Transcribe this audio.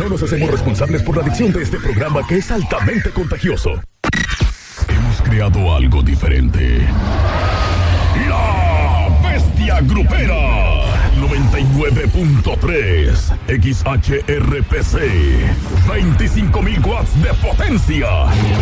No nos hacemos responsables por la adicción de este programa que es altamente contagioso. Hemos creado algo diferente. La Bestia Grupera 99.3 XHRPC, 25,000 watts de potencia.